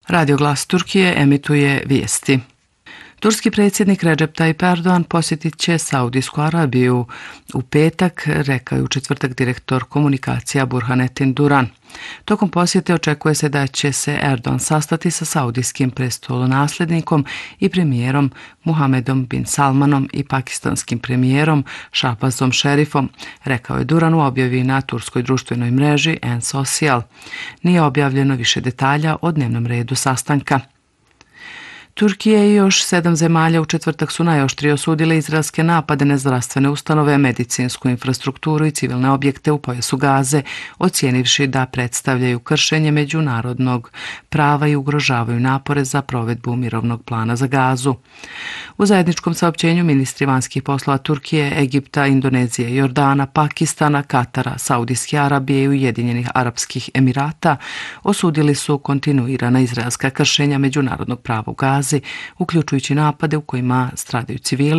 Radio Glas Turkije emituje vijesti. Turski predsjednik Recep Tayyip Erdogan posjetit će Saudijsku Arabiju u petak, rekao je u četvrtak direktor komunikacija Burhanettin Duran. Tokom posjete očekuje se da će se Erdogan sastati sa saudijskim prestolonasljednikom i premijerom Muhamedom bin Salmanom i pakistanskim premijerom Shahbazom Sharifom, rekao je Duran u objavi na turskoj društvenoj mreži N-Social. Nije objavljeno više detalja o dnevnom redu sastanka. Turkija i još 7 zemalja u četvrtak su najoštrije osudile izraelske napade na zdravstvene ustanove, medicinsku infrastrukturu i civilne objekte u pojasu Gaze, ocijenivši da predstavljaju kršenje međunarodnog prava i ugrožavaju napore za provedbu mirovnog plana za Gazu. U zajedničkom saopćenju ministri vanjskih poslova Turkije, Egipta, Indonezije, Jordana, Pakistana, Katara, Saudijske Arabije i Ujedinjenih Arapskih Emirata osudili su kontinuirana izraelska kršenja međunarodnog prava u Gazi, uključujući napade u kojima stradaju civili